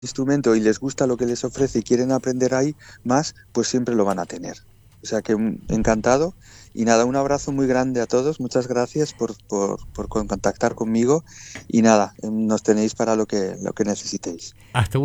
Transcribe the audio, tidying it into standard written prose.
instrumento y les gusta lo que les ofrece y quieren aprender ahí más, pues siempre lo van a tener. O sea que encantado. Y nada, un abrazo muy grande a todos. Muchas gracias por contactar conmigo. Y nada, nos tenéis para lo que necesitéis. Hasta